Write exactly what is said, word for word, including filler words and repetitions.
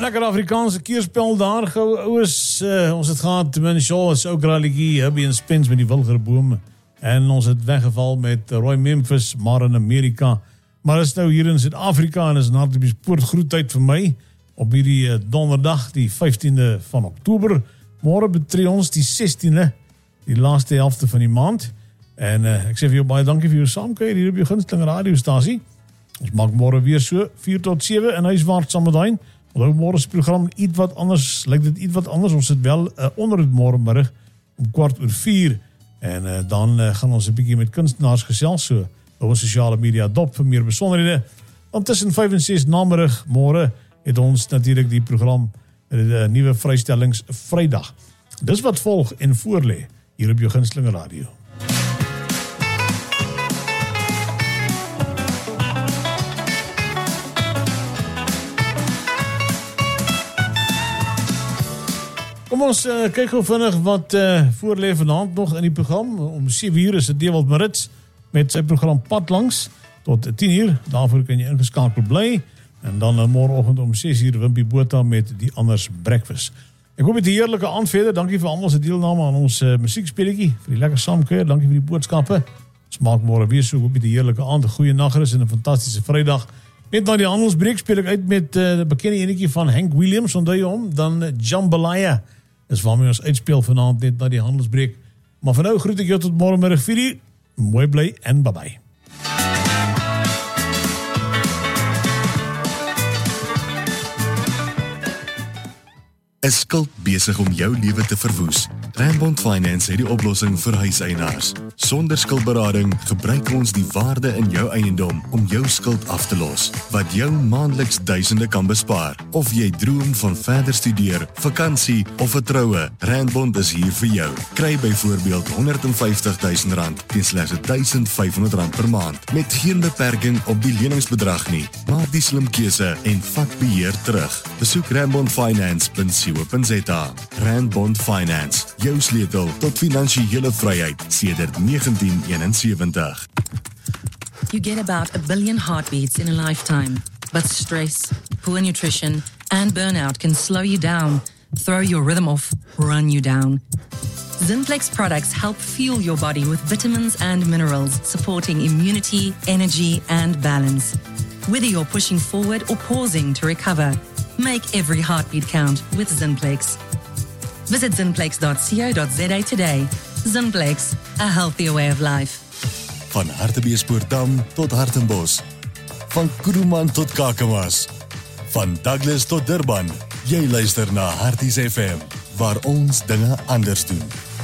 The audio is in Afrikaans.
lekker Afrikaanse keerspel daar, gou oues, uh, ons het gehad, men Shaw is ook ralligie, Hubby en Spence met die wilgere bome, en ons het weggeval met Roy Memphis, maar in Amerika, maar is nou hier in Suid-Afrika, en is na die spoortgroetheid vir my, op hierdie uh, donderdag, die vyftiende van Oktober, môre betree ons die sestiende, die laaste helfte van die maand, en uh, ek sê vir jou baie dankie vir jou saamkuier hier op jou gunsteling radiostasie. Ons maak môre weer so vier tot sewe in huiswaarts saam met Hein. Onthou môre se program iets wat anders, lyk dit iets wat anders. Ons het wel uh, onder het môremiddag om kwart oor vier en uh, dan uh, gaan ons 'n bietjie met kunstenaars gesels so op ons sosiale media dop vir meer besonderhede. Want tussen vyf en ses namiddag môre het ons natuurlik die program die nuwe vrystellings Vrydag. Dis wat volg en voorlê hier op jou gunsteling radio. Kom ons uh, kyk hoe vinnig wat uh, voorlê vanaand nog in die program. Om sewe uur is dit Dewald Marits met sy program Pad Langs tot tien uur. Daarvoor kan jy ingeskakel bly. En dan uh, môreoggend om ses uur Wimpie Botha met die Anders Breakfast. Ek hoop dit 'n heerlike aand verder. Dankie vir almal se deelname aan ons uh, musiekspeletjie, vir die lekker saamkuier. Dankie vir die boodskappe. Ons maak môre weer so, hoop dit 'n heerlike aand, 'n goeie nagrus en 'n fantastiese Vrydag. Net na die handelsbreek speel ek uit met uh, die bekende enetjie van Hank Williams, onthou jy hom? Dan uh, Jambalaya. Dis waarmee ons uitspeel vanaand net na die handelsbreek. Maar vir nou groet ek jou tot môre vier uur. Mooi bly en bye bye. Is skuld besig om jou lewe te verwoes? Randbond Finance het die oplossing vir huiseienaars. Sonder skuldberading gebruik ons die waarde in jou eiendom om jou skuld af te los, wat jou maandeliks duisende kan bespaar. Of jy droom van verder studeer, vakansie of 'n troue, Randbond is hier vir jou. Kry byvoorbeeld honderd en vyftig duisend rand teen slegs duisend vyf honderd rand per maand, met geen beperking op die leningsbedrag nie. Maak die slim keuse en vat beheer terug. Besoek randbond finance punt co punt za. Randbond Finance, jou sleutel tot finansiële vryheid sedert negentien eenensewentig. You get about a billion heartbeats in a lifetime, but stress, poor nutrition, and burnout can slow you down, throw your rhythm off, run you down. Zinplex products help fuel your body with vitamins and minerals, supporting immunity, energy, and balance. Whether you're pushing forward or pausing to recover, make every heartbeat count with Zinplex. Visit zinplex dot co dot za today. Zinplex, a healthier way of life. Van Hartbeespoortdam tot Hartenbos. Van Kuruman tot Kakamas. Van Douglas tot Durban. Jy luister na Harties F M, waar ons dinge anders doen.